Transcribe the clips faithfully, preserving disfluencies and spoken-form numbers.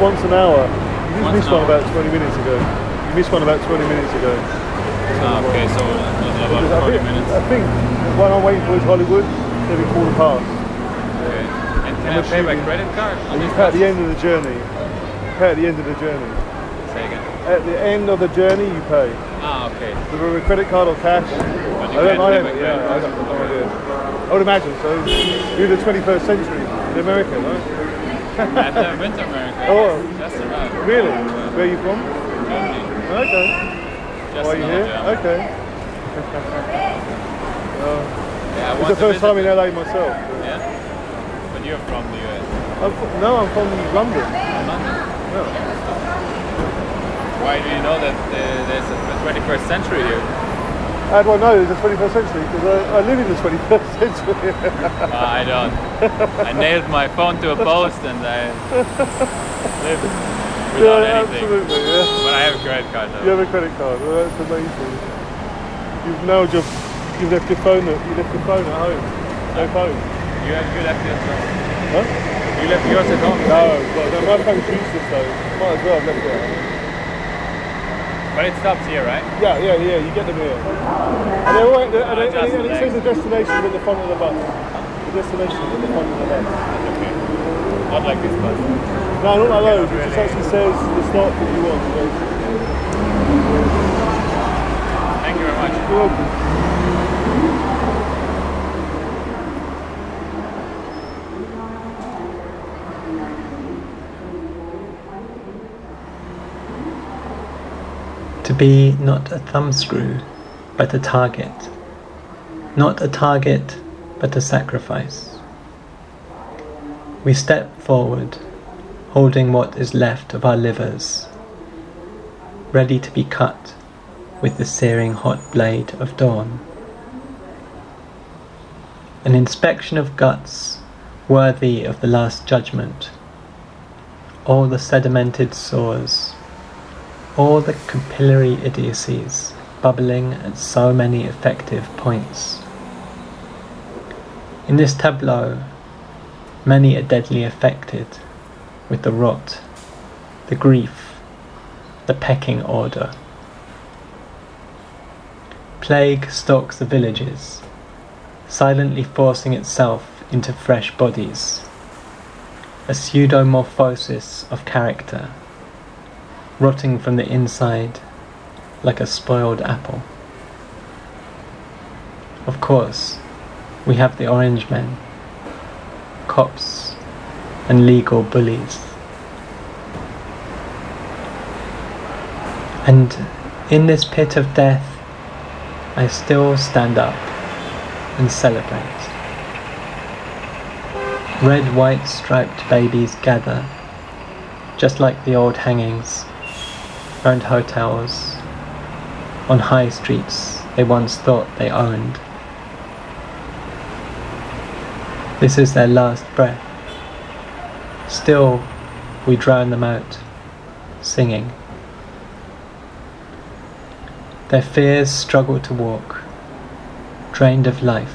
once an hour. You Once missed an one hour. about twenty minutes ago. You missed one about twenty minutes ago. Ah, okay, so about I forty think, minutes. I think the one I'm waiting for is Hollywood. They'll be quarter past. Okay. And can I'm I pay by assuming- credit card? on And you these pay at the buses? end of the journey. Pay at the end of the journey. Say again. At the end of the journey, you pay. Ah, okay. Whether with a credit card or cash. But you I don't can't know. pay by Yeah, credit I card. don't no idea. I would imagine so. You're the twenty-first century in America, right? I've never been to America. Oh. Just around. Really? Where are you from? Germany. Okay. Just Why are you another here? German. Okay. uh, Yeah, I it's want the to first visit time in it. L A myself. Yeah? But you're from the U S. I'm from, no, I'm from London. London. Yeah. Why do you know that uh, there's a twenty-first century here? How do I know it's the twenty-first century? Because I, I live in the twenty-first century. Uh, I don't. I nailed my phone to a post and I live without Yeah, anything. absolutely, yeah. But I have a credit card though. You have a credit card. Well, that's amazing. You've now just you've left your phone at you left your phone at home. No phone. You, have, you left yours at home? Huh? You left yours at home? No, but no, my phone's useless though. Might as well have left it at home. But it stops here, right? Yeah, yeah, yeah. You get them here. And, they're all, and, and, and, just and it like- says the destination at the front of the bus. The destination at the front of the bus. Okay. Not like this bus. No, not like those. It just actually says the stop that you want. You know. Thank you very much. You're welcome. To be not a thumbscrew, but a target. Not a target, but a sacrifice. We step forward, holding what is left of our livers, ready to be cut with the searing hot blade of dawn. An inspection of guts worthy of the Last Judgment. All the sedimented sores, all the capillary idiocies bubbling at so many effective points. In this tableau, many are deadly affected with the rot, the grief, the pecking order. Plague stalks the villages, silently forcing itself into fresh bodies, a pseudomorphosis of character, rotting from the inside like a spoiled apple. Of course, we have the orange men, cops, and legal bullies. And in this pit of death, I still stand up and celebrate. Red, white striped babies gather, just like the old hangings, around hotels, on high streets they once thought they owned. This is their last breath. Still, we drown them out, singing. Their fears struggle to walk, drained of life,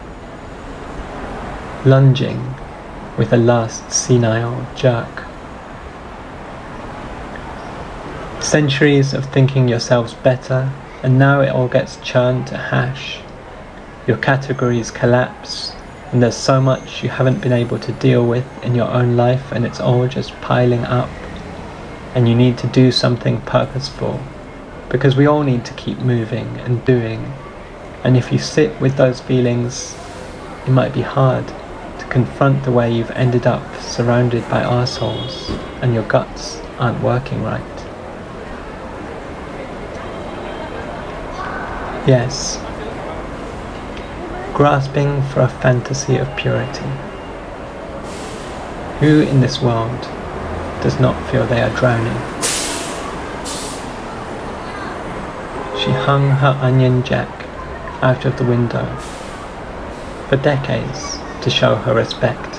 lunging with a last senile jerk. Centuries of thinking yourselves better, and now it all gets churned to hash. Your categories collapse, and there's so much you haven't been able to deal with in your own life, and it's all just piling up, and you need to do something purposeful, because we all need to keep moving and doing. And if you sit with those feelings, it might be hard to confront the way you've ended up surrounded by arseholes and your guts aren't working right. Yes, grasping for a fantasy of purity. Who in this world does not feel they are drowning? She hung her onion jack out of the window for decades to show her respect.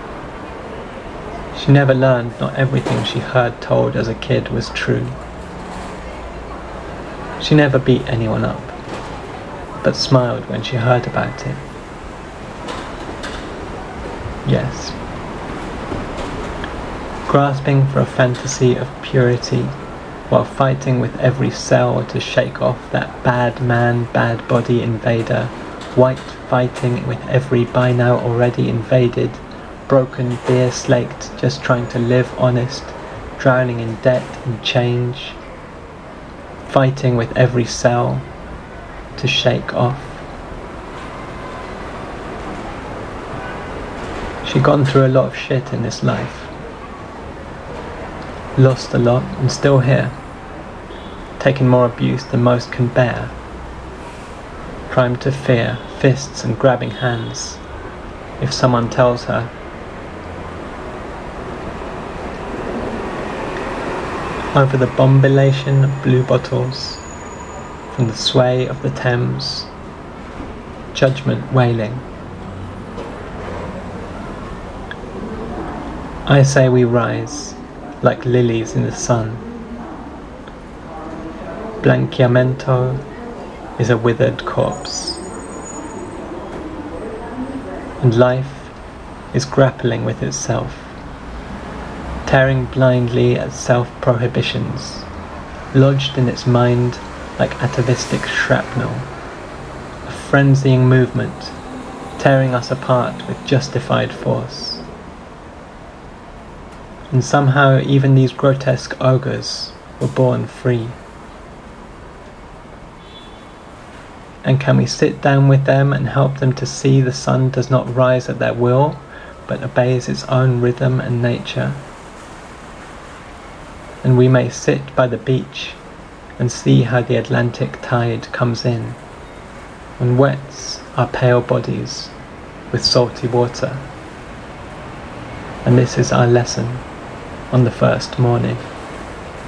She never learned not everything she heard told as a kid was true. She never beat anyone up, but smiled when she heard about it. grasping for a fantasy of purity, while fighting with every cell to shake off that bad man, bad body invader, white fighting with every by now already invaded, broken, beer slaked, just trying to live honest, drowning in debt and change, fighting with every cell to shake off. She'd gone through a lot of shit in this life, lost a lot and still here, taking more abuse than most can bear, primed to fear, fists and grabbing hands, if someone tells her. Over the bombillation of blue bottles, from the sway of the Thames, judgment wailing. I say we rise, like lilies in the sun. Blanqueamento is a withered corpse, and life is grappling with itself, tearing blindly at self-prohibitions, lodged in its mind like atavistic shrapnel, a frenzying movement, tearing us apart with justified force. And somehow even these grotesque ogres were born free. And can we sit down with them and help them to see the sun does not rise at their will, but obeys its own rhythm and nature? And we may sit by the beach and see how the Atlantic tide comes in and wets our pale bodies with salty water. And this is our lesson on the first morning.